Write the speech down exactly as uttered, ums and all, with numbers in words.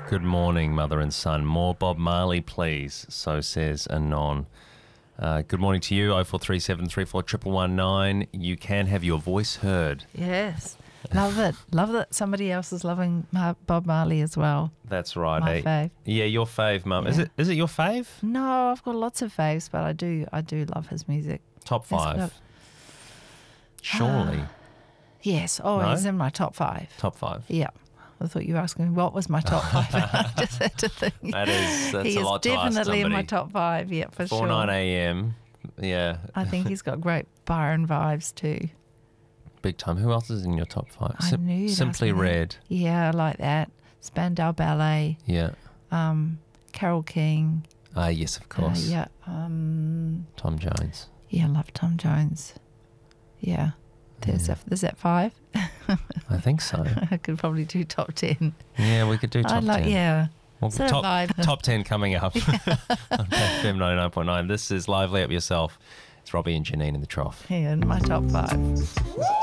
Good morning, mother and son. More Bob Marley, please. So says Anon. Uh, good morning to you, oh four three seven, three four one one one nine. You can have your voice heard. Yes. Love it. Love that somebody else is loving Mar- Bob Marley as well. That's right. My eh? fave. Yeah, your fave, Mum. Yeah. Is it? Is it your fave? No, I've got lots of faves, but I do I do love his music. Top He's five. got- Surely. Yes. Oh, No? he's in my top five. Top five. Yeah. I thought you were asking me what was my top five. I just had to think. That is, that's he a is lot to ask definitely in my somebody. top five. Yeah, for Before sure. nine a.m. Yeah. I think he's got great Byron vibes too. Big time. Who else is in your top five? I Sim- knew you'd ask Simply me that. Red. Yeah, I like that. Spandau Ballet. Yeah. Um, Carole King. Ah, yes, of Uh, course. yeah. Um, Tom Jones. yeah, I love Tom Jones. Yeah. There's, Yeah. that, there's that five. I think so. I could probably do top ten. Yeah, we could do top I like, ten. yeah. Well, Sort of top, vibe. top ten coming up on F M ninety-nine point nine. This is Lively Up Yourself. It's Robbie and Janine in the Trough. Yeah, in my top five.